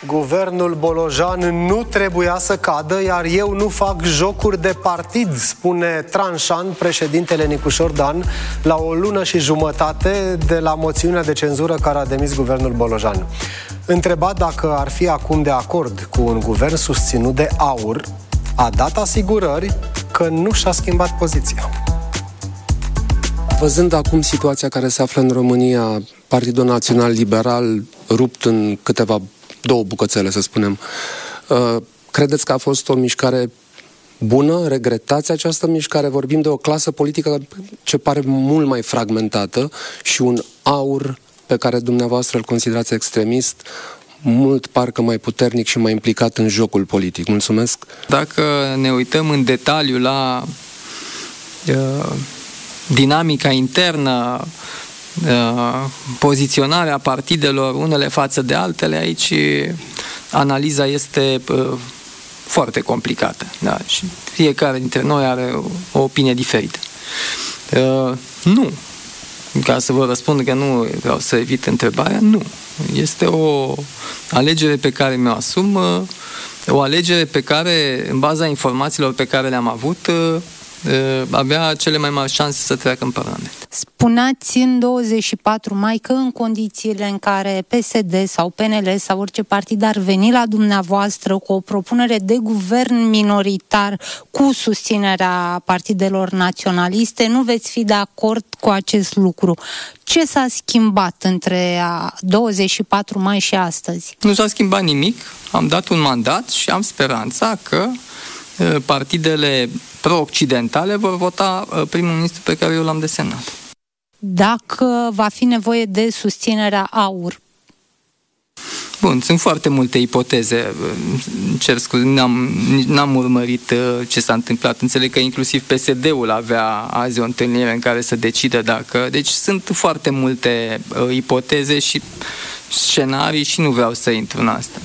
Guvernul Bolojan nu trebuia să cadă, iar eu nu fac jocuri de partid, spune tranșant președintele Nicușor Dan la o lună și jumătate de la moțiunea de cenzură care a demis guvernul Bolojan. Întrebat dacă ar fi acum de acord cu un guvern susținut de AUR, a dat asigurări că nu și-a schimbat poziția. Văzând acum situația care se află în România, Partidul Național Liberal rupt în două bucățele, să spunem, credeți că a fost o mișcare bună? Regretați această mișcare? Vorbim de o clasă politică ce pare mult mai fragmentată și un AUR pe care dumneavoastră îl considerați extremist, mult parcă mai puternic și mai implicat în jocul politic. Mulțumesc! Dacă ne uităm în detaliu la dinamica internă, poziționarea partidelor unele față de altele, aici analiza este foarte complicată. Da? Și fiecare dintre noi are o opinie diferită. Nu. Ca să vă răspund că nu vreau să evit întrebarea, nu. Este o alegere pe care mi-o asum, o alegere pe care, în baza informațiilor pe care le-am avut, avea cele mai mari șanse să treacă în Parlament. Spuneați în 24 mai că în condițiile în care PSD sau PNL sau orice partid ar veni la dumneavoastră cu o propunere de guvern minoritar cu susținerea partidelor naționaliste, nu veți fi de acord cu acest lucru. Ce s-a schimbat între 24 mai și astăzi? Nu s-a schimbat nimic. Am dat un mandat și am speranța că partidele pro-occidentale vor vota primul ministru pe care eu l-am desemnat. Dacă va fi nevoie de susținerea AUR? Bun, sunt foarte multe ipoteze. Cer scuze, n-am urmărit ce s-a întâmplat. Înțeleg că inclusiv PSD-ul avea azi o întâlnire în care să decidă dacă... Deci sunt foarte multe ipoteze și scenarii și nu vreau să intru în asta.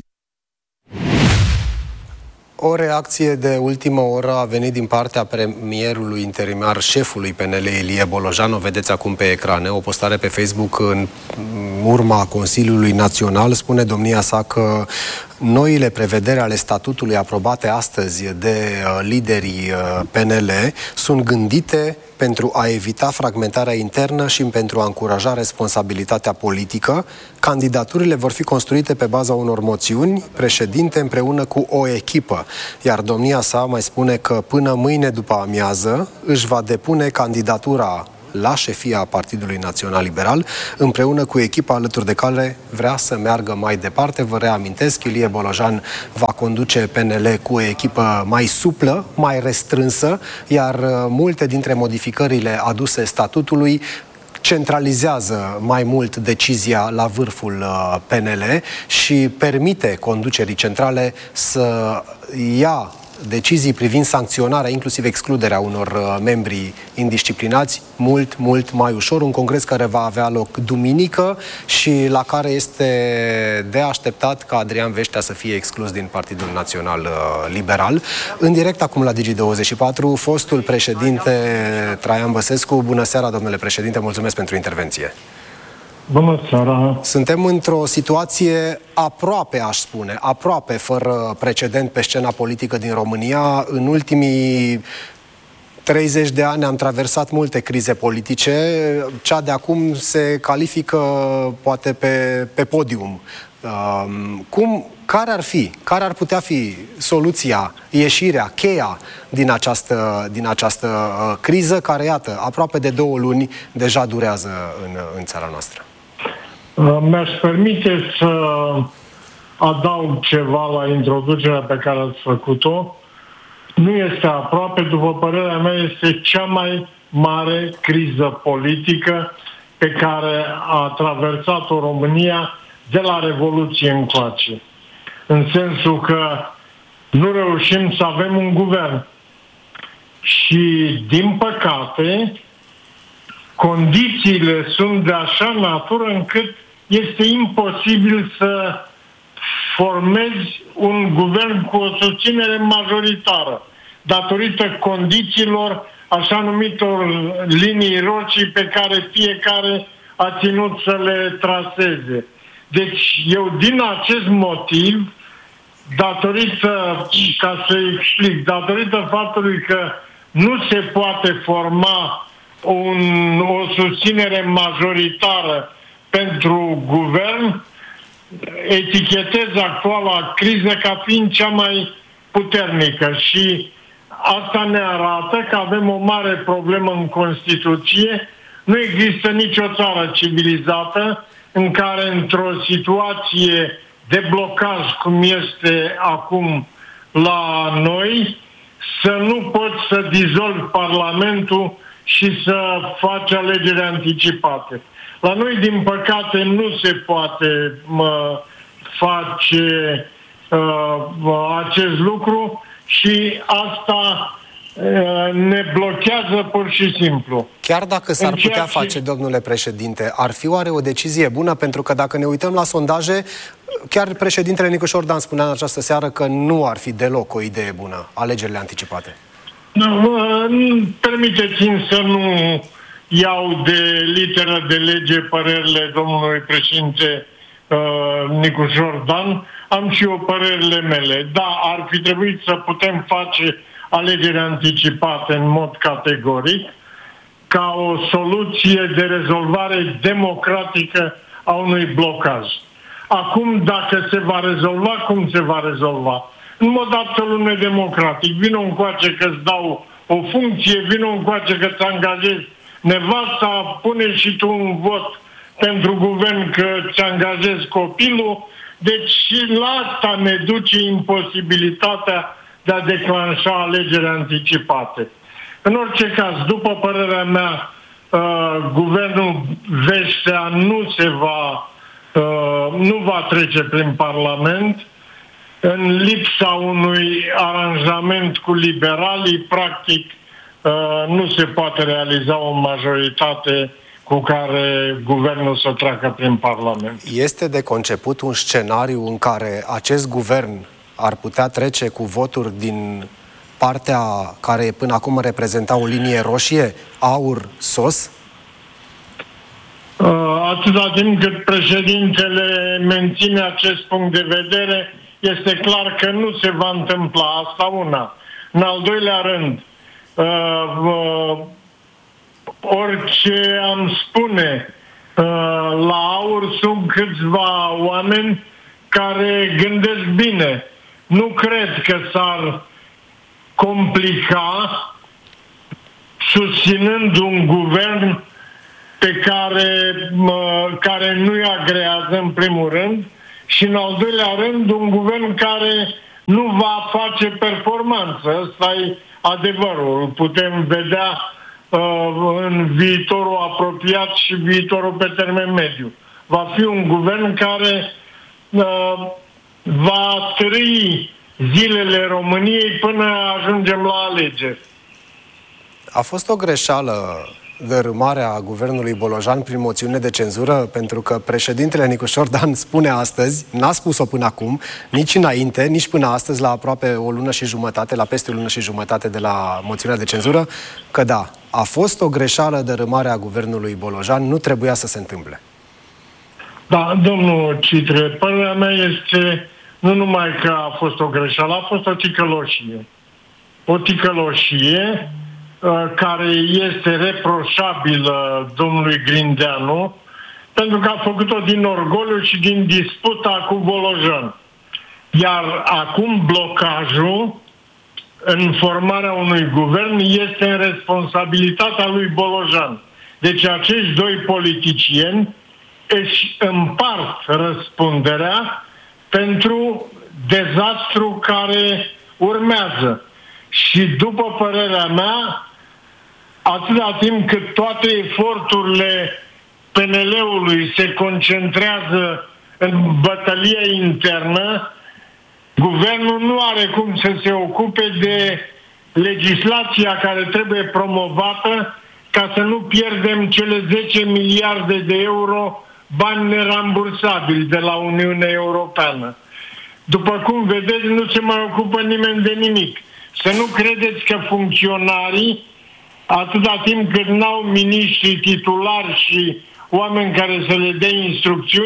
O reacție de ultimă oră a venit din partea premierului interimar, șefului PNL, Ilie Bolojan. O vedeți acum pe ecrane, o postare pe Facebook în urma Consiliului Național. Spune domnia sa că noile prevederi ale statutului aprobate astăzi de liderii PNL sunt gândite pentru a evita fragmentarea internă și pentru a încuraja responsabilitatea politică. Candidaturile vor fi construite pe baza unor moțiuni, președinte împreună cu o echipă. Iar domnia sa mai spune că până mâine după amiază își va depune candidatura la șefia Partidului Național Liberal, împreună cu echipa alături de care vrea să meargă mai departe. Vă reamintesc, Ilie Bolojan va conduce PNL cu o echipă mai suplă, mai restrânsă, iar multe dintre modificările aduse statutului centralizează mai mult decizia la vârful PNL și permite conducerii centrale să ia decizii privind sancționarea, inclusiv excluderea unor membri indisciplinați, mult mai ușor. Un congres care va avea loc duminică și la care este de așteptat ca Adrian Veștea să fie exclus din Partidul Național Liberal. În direct acum la Digi24, fostul președinte Traian Băsescu. Bună seara, domnule președinte, mulțumesc pentru intervenție. Bună seara! Suntem într-o situație aproape, aș spune, aproape fără precedent pe scena politică din România. În ultimii 30 de ani am traversat multe crize politice. Cea de acum se califică poate pe podium. Care ar putea fi soluția, ieșirea, cheia din această criză care, iată, aproape de 2 luni deja durează în țara noastră? Mi-aș permite să adaug ceva la introducerea pe care ați făcut-o. Nu este aproape, după părerea mea, este cea mai mare criză politică pe care a traversat-o România de la Revoluție încoace. În sensul că nu reușim să avem un guvern. Și, din păcate, condițiile sunt de așa natură încât este imposibil să formezi un guvern cu o susținere majoritară, datorită condițiilor așa numitor linii roșii pe care fiecare a ținut să le traseze. Deci eu din acest motiv, datorită faptului că nu se poate forma o susținere majoritară pentru guvern, etichetez actuala criză ca fiind cea mai puternică și asta ne arată că avem o mare problemă în Constituție. Nu există nicio țară civilizată în care într-o situație de blocaj cum este acum la noi să nu poți să dizolvi Parlamentul și să faci alegeri anticipate. La noi, din păcate, nu se poate face acest lucru și asta ne blochează pur și simplu. Chiar dacă s-ar putea face, domnule președinte, ar fi oare o decizie bună? Pentru că dacă ne uităm la sondaje, chiar președintele Nicu Șordan spunea în această seară că nu ar fi deloc o idee bună, alegerile anticipate. Permiteți-mi să nu iau de literă de lege părerile domnului președinte Nicu Șordan. Am și eu părerile mele. Da, ar fi trebuit să putem face alegeri anticipate în mod categoric ca o soluție de rezolvare democratică a unui blocaj. Acum, dacă se va rezolva, cum se va rezolva? În mod absolut nedemocratic. Vino încoace că-ți dau o funcție, vino încoace că ți angajezi nevasta, pune și tu un vot pentru guvern că ți angajezi copilul. Deci și la asta ne duce imposibilitatea de a declanșa alegeri anticipate. În orice caz, după părerea mea, guvernul Vestea nu va trece prin Parlament. În lipsa unui aranjament cu liberalii, practic, nu se poate realiza o majoritate cu care guvernul să treacă prin Parlament. Este de conceput un scenariu în care acest guvern ar putea trece cu voturi din partea care până acum reprezenta o linie roșie, aur, sos? Atâta timp cât președintele menține acest punct de vedere, este clar că nu se va întâmpla asta una. În al doilea rând, orice am spune, la aur sunt câțiva oameni care gândesc bine. Nu cred că s-ar complica susținând un guvern pe care nu-i agrează în primul rând și în al doilea rând un guvern care nu va face performanță. Ăsta e adevărul. Putem vedea în viitorul apropiat și viitorul pe termen mediu. Va fi un guvern care va trăi zilele României până ajungem la alegeri. A fost o greșeală dărâmarea guvernului Bolojan prin moțiune de cenzură, pentru că președintele Nicu Șordan spune astăzi, n-a spus-o până acum, nici înainte, nici până astăzi, la aproape o lună și jumătate, la peste o lună și jumătate de la moțiunea de cenzură, că da, a fost o greșeală dărâmarea guvernului Bolojan, nu trebuia să se întâmple. Da, domnul Citre, părerea mea este nu numai că a fost o greșeală, a fost o ticăloșie. O ticăloșie care este reproșabilă domnului Grindeanu, pentru că a făcut-o din orgoliu și din disputa cu Bolojan. Iar acum blocajul în formarea unui guvern este în responsabilitatea lui Bolojan. Deci acești doi politicieni își împart răspunderea pentru dezastru care urmează. Și după părerea mea, atâta timp cât toate eforturile PNL-ului se concentrează în bătălia internă, guvernul nu are cum să se ocupe de legislația care trebuie promovată ca să nu pierdem cele 10 miliarde de euro bani nerambursabili de la Uniunea Europeană. După cum vedeți, nu se mai ocupă nimeni de nimic. Să nu credeți că funcționarii, atâta timp cât n-au miniștri titulari și oameni care să le dea instrucțiuni,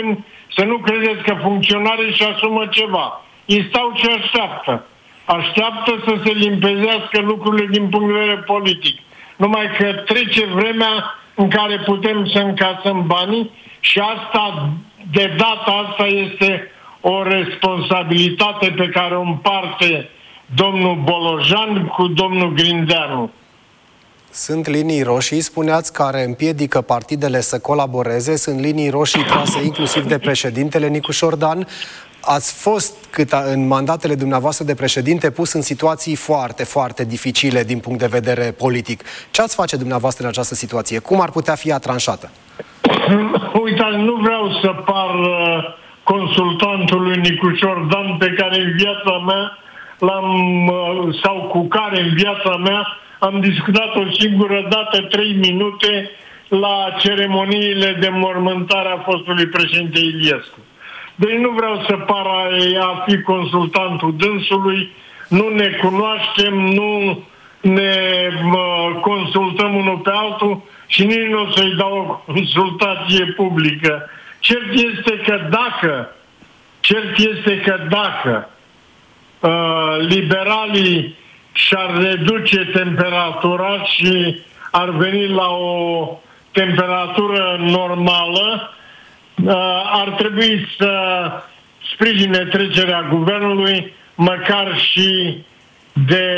Să nu credeți că funcționarii își asumă ceva. Ei stau și așteaptă. Așteaptă să se limpezească lucrurile din punct de vedere politic. Numai că trece vremea în care putem să încasăm banii și asta, de data asta, este o responsabilitate pe care o împarte domnul Bolojan cu domnul Grindeanu. Sunt linii roșii, spuneați, care împiedică partidele să colaboreze, sunt linii roșii trase inclusiv de președintele Nicu Șordan. Ați fost, în mandatele dumneavoastră de președinte, pus în situații foarte, foarte dificile din punct de vedere politic. Ce ați face dumneavoastră în această situație? Cum ar putea fi tranșată? Uitați, nu vreau să par consultantul lui Nicu Șordan, pe care în viața mea sau cu care în viața mea am discutat o singură dată 3 minute la ceremoniile de mormântare a fostului președinte Iliescu. Deci nu vreau să par a fi consultantul dânsului, nu ne cunoaștem, nu ne consultăm unul pe altul și nici nu o să-i dau o consultație publică. Cert este că dacă liberalii și-ar reduce temperatura și ar veni la o temperatură normală, ar trebui să sprijine trecerea guvernului, măcar și de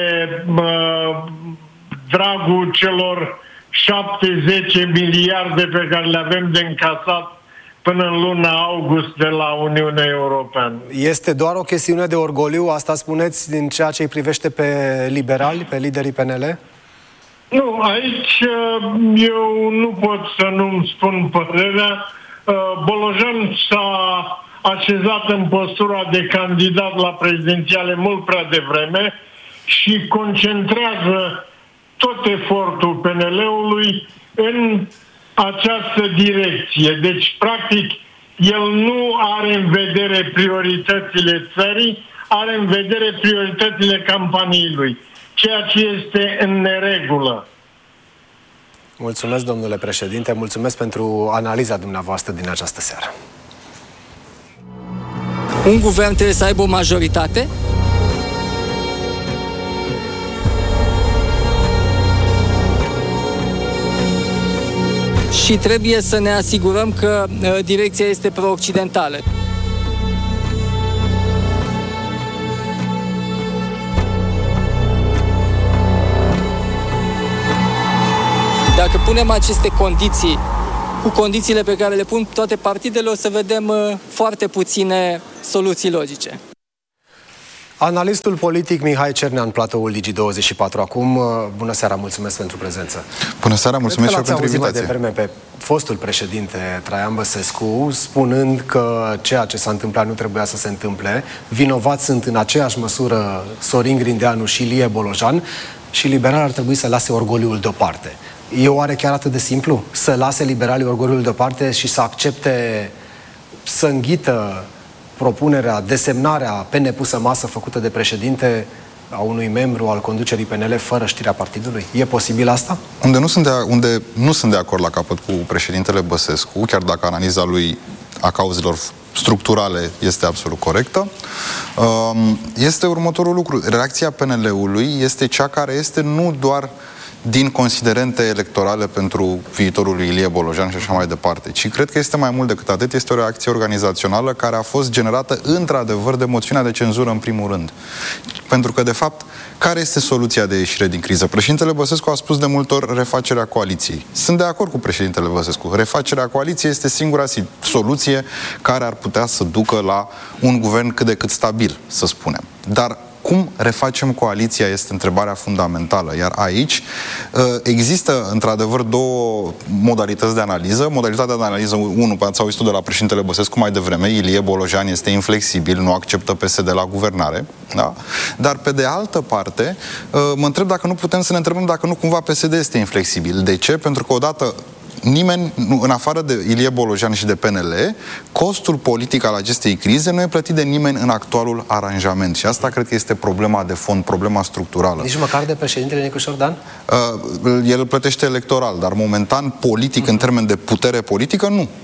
dragul celor 7-10 miliarde pe care le avem de încasat până în luna august de la Uniunea Europeană. Este doar o chestiune de orgoliu, asta spuneți, din ceea ce îi privește pe liberali, pe liderii PNL? Nu, aici eu nu pot să nu-mi spun părerea. Bolojan s-a așezat în postura de candidat la prezidențiale mult prea devreme și concentrează tot efortul PNL-ului în această direcție. Deci, practic, el nu are în vedere prioritățile țării, are în vedere prioritățile campaniei lui, ceea ce este în neregulă. Mulțumesc, domnule președinte, mulțumesc pentru analiza dumneavoastră din această seară. Un guvern trebuie să aibă o majoritate? Și trebuie să ne asigurăm că direcția este pro-occidentală. Dacă punem aceste condiții cu condițiile pe care le pun toate partidele, o să vedem foarte puține soluții logice. Analistul politic Mihai Cernea în platoul Digi24 acum. Bună seara, mulțumesc pentru prezență. Bună seara, mulțumesc și eu pentru invitație. Mai devreme pe fostul președinte Traian Băsescu spunând că ceea ce s-a întâmplat nu trebuia să se întâmple. Vinovați sunt în aceeași măsură Sorin Grindeanu și Ilie Bolojan și liberalii ar trebui să lase orgoliul deoparte. E oare chiar atât de simplu? Să lase liberalii orgoliul deoparte și să accepte să înghită propunerea, desemnarea pe nepusă masă făcută de președinte a unui membru al conducerii PNL fără știrea partidului? E posibil asta? Unde nu sunt de acord la capăt cu președintele Băsescu, chiar dacă analiza lui a cauzelor structurale este absolut corectă, este următorul lucru. Reacția PNL-ului este cea care este nu doar din considerente electorale pentru viitorul lui Ilie Bolojan și așa mai departe, ci cred că este mai mult decât atât, este o reacție organizațională care a fost generată într-adevăr de moțiunea de cenzură în primul rând. Pentru că, de fapt, care este soluția de ieșire din criză? Președintele Băsescu a spus de multe ori refacerea coaliției. Sunt de acord cu președintele Băsescu. Refacerea coaliției este singura soluție care ar putea să ducă la un guvern cât de cât stabil, să spunem. Dar cum refacem coaliția este întrebarea fundamentală. Iar aici există, într-adevăr, două modalități de analiză. Modalitatea de analiză, unul, ați auzit de la președintele Băsescu mai devreme, Ilie Bolojan este inflexibil, nu acceptă PSD la guvernare. Da? Dar, pe de altă parte, mă întreb dacă nu putem să ne întrebăm dacă nu cumva PSD este inflexibil. De ce? Pentru că odată nimeni, în afară de Ilie Bolojan și de PNL, costul politic al acestei crize nu e plătit de nimeni în actualul aranjament. Și asta cred că este problema de fond, problema structurală. Nici măcar de președintele Nicu Șordan? El îl plătește electoral, dar momentan politic, în termen de putere politică, nu.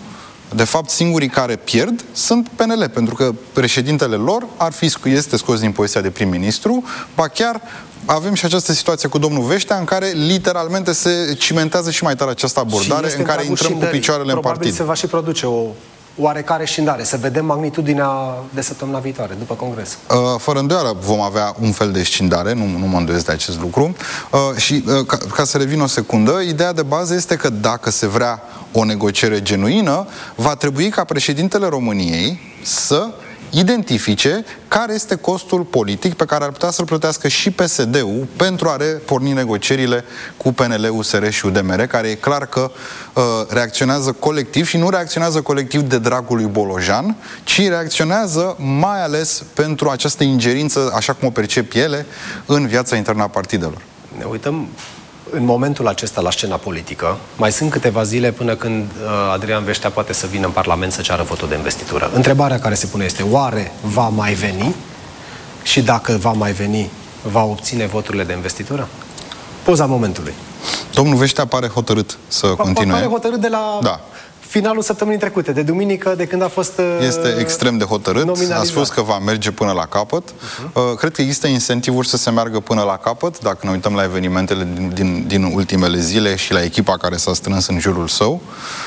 de fapt, singurii care pierd sunt PNL, pentru că președintele lor este scos din poziția de prim-ministru, ba chiar avem și această situație cu domnul Veștea, în care literalmente se cimentează și mai tare această abordare, în care intrăm cu picioarele în partid. Probabil se va și produce o oarecare scindare. Să vedem magnitudinea de săptămâna viitoare, după congres. Fără îndoială vom avea un fel de scindare, nu mă îndoiesc de acest lucru. Și ca să revin o secundă, ideea de bază este că dacă se vrea o negociere genuină, va trebui ca președintele României să identifice care este costul politic pe care ar putea să-l plătească și PSD-ul pentru a reporni negocierile cu PNL, USR și UDMR, care e clar că reacționează colectiv și nu reacționează colectiv de dragul lui Bolojan, ci reacționează mai ales pentru această ingerință, așa cum o percep ele, în viața internă a partidelor. Ne uităm în momentul acesta la scena politică. Mai sunt câteva zile până când Adrian Veștea poate să vină în Parlament să ceară votul de investitură. Întrebarea care se pune este: oare va mai veni? Și dacă va mai veni, va obține voturile de investitură? Poza momentului. Domnul Veștea pare hotărât să continue. Pare hotărât de la finalul săptămânii trecute, de duminică, de când a fost Este extrem de hotărât. nominalizat. A spus că va merge până la capăt. Cred că există incentivuri să se meargă până la capăt, dacă ne uităm la evenimentele din ultimele zile și la echipa care s-a strâns în jurul său.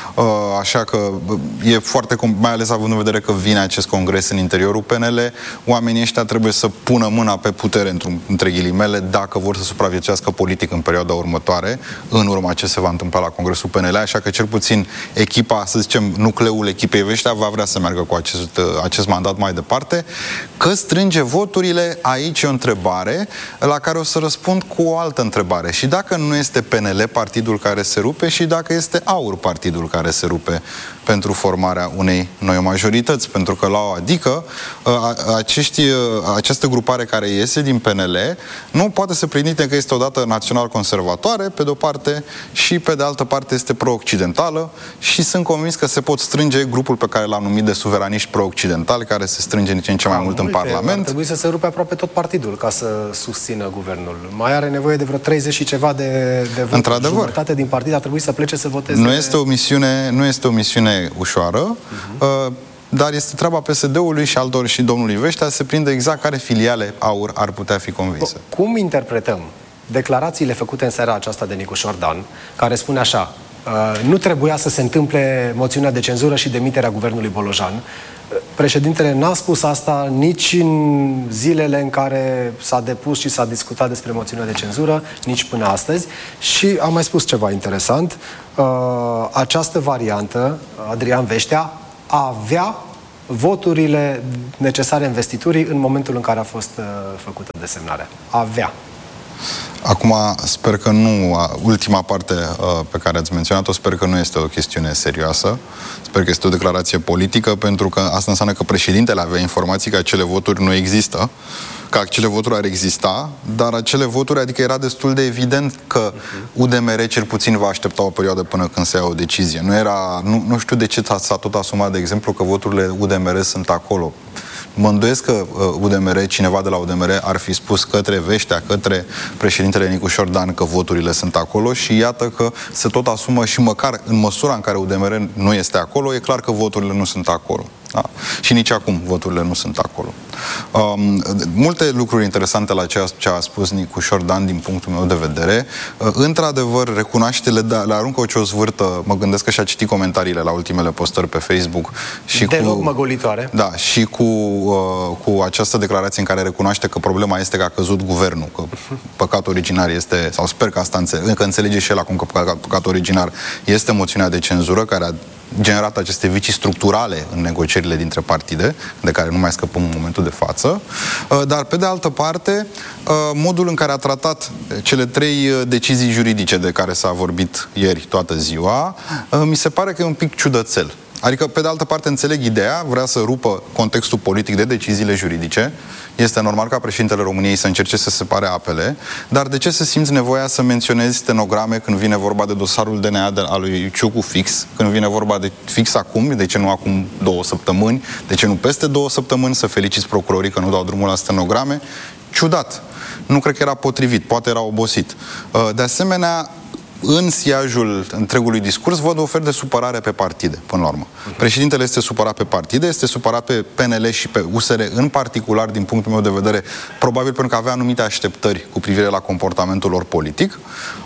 Așa că e foarte, mai ales având în vedere că vine acest congres în interiorul PNL, oamenii ăștia trebuie să pună mâna pe putere, între ghilimele, dacă vor să supraviețuiască politic în perioada următoare, în urma ce se va întâmpla la congresul PNL, așa că cel puțin echipa, să zicem, nucleul echipei Veștea va vrea să meargă cu acest mandat mai departe. Că strânge voturile, aici e o întrebare la care o să răspund cu o altă întrebare. Și dacă nu este PNL partidul care se rupe și dacă este AUR partidul care se rupe pentru formarea unei noi majorități, pentru că la o adică această grupare care iese din PNL nu poate să prindite că este odată național-conservatoare, pe de o parte, și pe de altă parte este pro-occidentală, și sunt convins că se pot strânge grupul pe care l-am numit de suveraniști pro-occidentali, care se strânge din ce în ce mai mult în Parlament. Ar trebui să se rupe aproape tot partidul ca să susțină guvernul. Mai are nevoie de vreo 30 și ceva de voturi. Într-adevăr. Jumătate din partid ar trebui să plece să voteze. Nu este o misiune ușoară, dar este treaba PSD-ului și altor și domnului Veștea să se prinde exact care filiale AUR ar putea fi convinse. Cum interpretăm declarațiile făcute în seara aceasta de Nicu Șordan, care spune așa: nu trebuia să se întâmple moțiunea de cenzură și demiterea guvernului Bolojan. Președintele n-a spus asta nici în zilele în care s-a depus și s-a discutat despre moțiunea de cenzură, nici până astăzi. Și am mai spus ceva interesant. Această variantă, Adrian Veștea, avea voturile necesare investiturii în momentul în care a fost făcută desemnarea. Avea. Acum, sper că nu, ultima parte pe care ați menționat-o, sper că nu este o chestiune serioasă. Sper că este o declarație politică, pentru că asta înseamnă că președintele avea informații că acele voturi nu există, că acele voturi ar exista, dar acele voturi, adică era destul de evident că UDMR cel puțin va aștepta o perioadă până când se ia o decizie. Nu știu de ce s-a tot asumat, de exemplu, că voturile UDMR sunt acolo. Mă îndoiesc că cineva de la UDMR ar fi spus către Veștea, către președintele Nicu Șordan că voturile sunt acolo, și iată că se tot asumă, și măcar în măsura în care UDMR nu este acolo, e clar că voturile nu sunt acolo. Da. Și nici acum voturile nu sunt acolo. Multe lucruri interesante la ce a spus Nicu Șordan din punctul meu de vedere. Într-adevăr, recunoaște, le aruncă o ciozvârtă. Mă gândesc că și-a citit comentariile la ultimele postări pe Facebook. Și deloc măgolitoare. Da, și cu această declarație în care recunoaște că problema este că a căzut guvernul, că păcatul originar este, sau sper că asta înțelege și el acum, că păcatul originar este moțiunea de cenzură, care a generat aceste vicii structurale în negocierile dintre partide, de care nu mai scăpăm în momentul de față. Dar, pe de altă parte, modul în care a tratat cele 3 decizii juridice de care s-a vorbit ieri toată ziua, mi se pare că e un pic ciudățel. Adică, pe de altă parte, înțeleg ideea, vrea să rupă contextul politic de deciziile juridice. Este normal ca președintele României să încerce să separe apele, dar de ce să simți nevoia să menționezi stenograme când vine vorba de dosarul DNA al lui Ciucu fix, când vine vorba de fix acum, de ce nu acum 2 săptămâni, de ce nu peste 2 săptămâni, să feliciți procurorii că nu dau drumul la stenograme? Ciudat. Nu cred că era potrivit, poate era obosit. De asemenea, în siajul întregului discurs văd o fel de supărare pe partide, până la urmă. Președintele este supărat pe partide, este supărat pe PNL și pe USR în particular, din punctul meu de vedere, probabil pentru că avea anumite așteptări cu privire la comportamentul lor politic.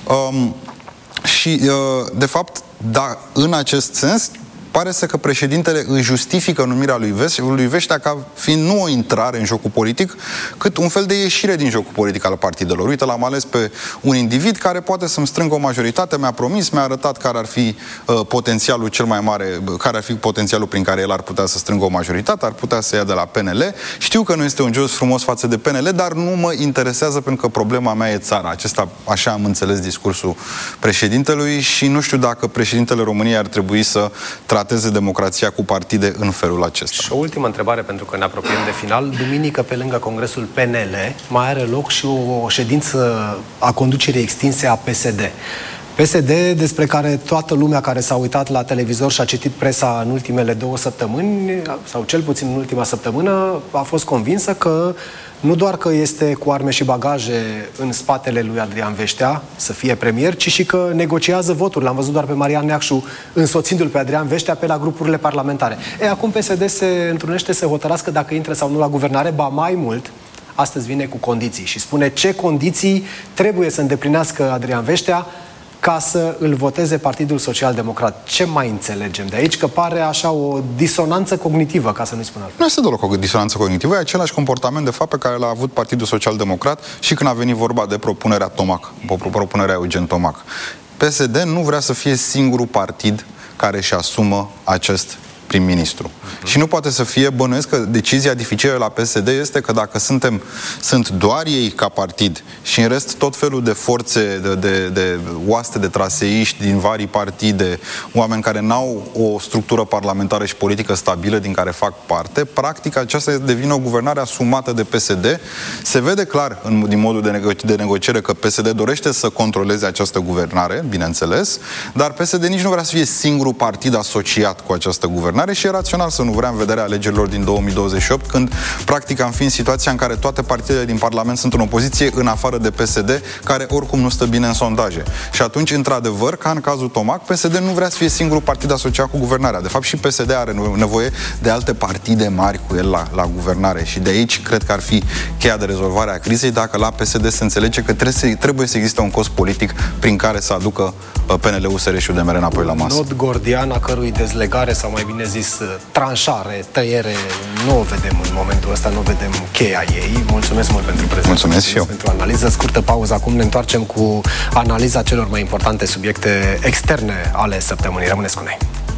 Și, de fapt, da, în acest sens, pare să că președintele îi justifică numirea lui Veștea ca fiind nu o intrare în jocul politic, cât un fel de ieșire din jocul politic al partidelor. Uite, l-am ales pe un individ care poate să-mi strângă o majoritate, mi-a promis, mi-a arătat care ar fi potențialul cel mai mare, care ar fi potențialul prin care el ar putea să strângă o majoritate, ar putea să ia de la PNL. Știu că nu este un jos frumos față de PNL, dar nu mă interesează pentru că problema mea e țara. Acesta, așa am înțeles discursul președintelui și nu știu dacă președintele României ar trebui să trateze democrația cu partide în felul acesta. Și o ultimă întrebare, pentru că ne apropiem de final. Duminică, pe lângă Congresul PNL, mai are loc și o ședință a conducerii extinse a PSD. PSD, despre care toată lumea care s-a uitat la televizor și a citit presa în ultimele 2 săptămâni, sau cel puțin în ultima săptămână, a fost convinsă că nu doar că este cu arme și bagaje în spatele lui Adrian Veștea să fie premier, ci și că negociază voturi. L-am văzut doar pe Marian Neacșu însoțindu-l pe Adrian Veștea pe la grupurile parlamentare. Acum PSD se întrunește să hotărască dacă intră sau nu la guvernare, ba mai mult, astăzi vine cu condiții și spune ce condiții trebuie să îndeplinească Adrian Veștea ca să îl voteze Partidul Social Democrat. Ce mai înțelegem de aici? Că pare așa o disonanță cognitivă, ca să nu-i spun altfel. Nu este deloc o disonanță cognitivă, e același comportament, de fapt, pe care l-a avut Partidul Social Democrat și când a venit vorba de propunerea Tomac, propunerea Eugen Tomac. PSD nu vrea să fie singurul partid care își asumă acest prim-ministru. Și nu poate să fie, bănuiesc că decizia dificilă la PSD este că dacă sunt doar ei ca partid și în rest tot felul de forțe, de oaste, de traseiști din vari partide, oameni care n-au o structură parlamentară și politică stabilă din care fac parte, practic aceasta devine o guvernare asumată de PSD. Se vede clar din modul de negociere că PSD dorește să controleze această guvernare, bineînțeles, dar PSD nici nu vrea să fie singurul partid asociat cu această guvernare și e rațional să nu vrea în vederea alegerilor din 2028, când practic am fi în situația în care toate partidele din Parlament sunt în opoziție, în afară de PSD, care oricum nu stă bine în sondaje. Și atunci, într-adevăr, ca în cazul Tomac, PSD nu vrea să fie singurul partid asociat cu guvernarea. De fapt, și PSD are nevoie de alte partide mari cu el la guvernare. Și de aici cred că ar fi cheia de rezolvare a crizei, dacă la PSD se înțelege că trebuie să existe un cost politic prin care să aducă PNL, USR și UDMR înapoi la masă. Nod gordian a cărui dezlegare, sau mai bine zis tranșare, tăiere, nu o vedem în momentul ăsta, nu vedem cheia ei. Mulțumesc mult pentru prezență. Mulțumesc și eu. Pentru analiză. Scurtă pauză, acum ne întoarcem cu analiza celor mai importante subiecte externe ale săptămânii. Rămâneți cu noi.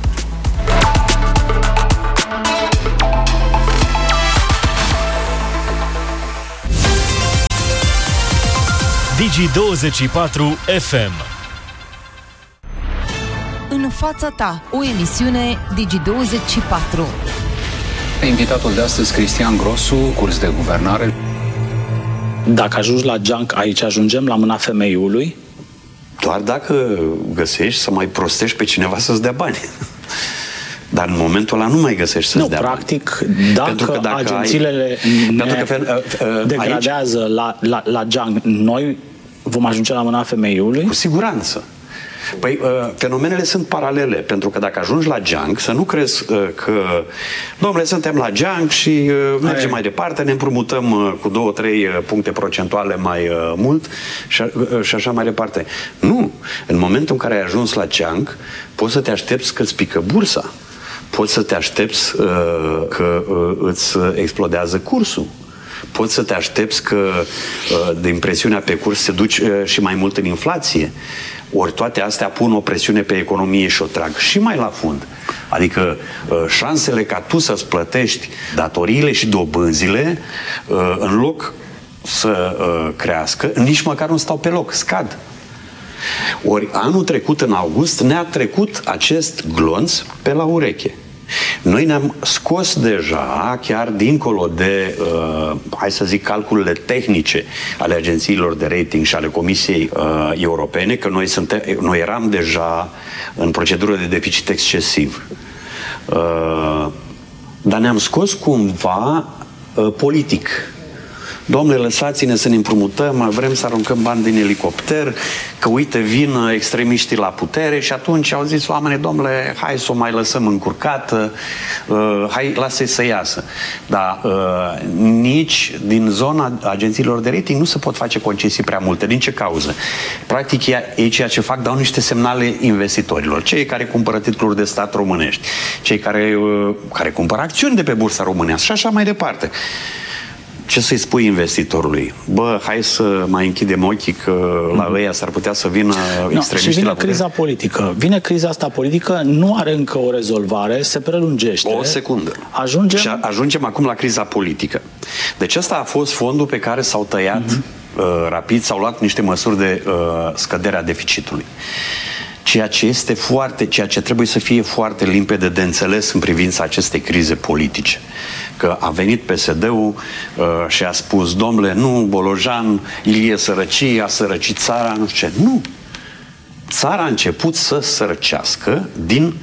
Digi24 FM. În fața ta, o emisiune Digi24. Invitatul de astăzi, Cristian Grosu, curs de guvernare. Dacă ajungi la junk, aici ajungem la mâna femeiului? Doar dacă găsești să mai prostești pe cineva să-ți dea bani. Dar în momentul ăla nu mai găsești să-ți dea practic, bani. dacă agențiile degradează la junk, noi vom ajunge la mâna femeiului? Cu siguranță. Păi, fenomenele sunt paralele, pentru că dacă ajungi la junk, să nu crezi că, domnule, suntem la junk și mergem mai departe, ne împrumutăm cu 2-3 puncte procentuale mai mult și așa mai departe. Nu. În momentul în care ai ajuns la junk, poți să te aștepți că îți pică bursa. Poți să te aștepți că îți explodează cursul. Poți să te aștepți că din presiunea pe curs se duce și mai mult în inflație. Ori toate astea pun o presiune pe economie și o trag și mai la fund. Adică șansele ca tu să-ți plătești datoriile și dobânzile, în loc să crească, nici măcar nu stau pe loc, scad. Ori anul trecut, în august, ne-a trecut acest glonț pe la ureche. Noi ne-am scos deja, chiar dincolo de, hai să zic, calculele tehnice ale agențiilor de rating și ale Comisiei Europene, că noi eram deja în procedură de deficit excesiv. Dar ne-am scos cumva politic. domnule, lăsați-ne să ne împrumutăm, vrem să aruncăm bani din elicopter, că uite, vin extremiștii la putere și atunci au zis oamenii, domnule, hai să o mai lăsăm încurcată, hai, lasă-i să iasă. Dar nici din zona agențiilor de rating nu se pot face concesii prea multe. Din ce cauză? Practic, ei ceea ce fac, dau niște semnale investitorilor. Cei care cumpără titluri de stat românești, cei care cumpără acțiuni de pe bursa românească și așa mai departe. Ce să-i spui investitorului? Bă, hai să mai închidem ochii că la ăia s-ar putea să vină extremiștii. Și vine criza politică. Vine criza asta politică, nu are încă o rezolvare, se prelungește. O secundă. Ajungem acum la criza politică. Deci ăsta a fost fondul pe care s-au tăiat rapid, s-au luat niște măsuri de scădere a deficitului. Ceea ce trebuie să fie foarte limpede de înțeles în privința acestei crize politice. Că a venit PSD-ul și a spus, domnule, nu, Bolojan, Ilie sărăcie, a sărăcit țara, nu știu ce. Nu! Țara a început să sărăcească din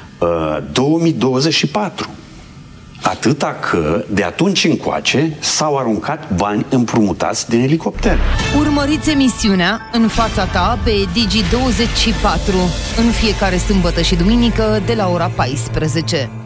2024. Atâta că, de atunci încoace, s-au aruncat bani împrumutați din elicopter. Urmăriți emisiunea În fața ta pe Digi24 în fiecare sâmbătă și duminică de la ora 14.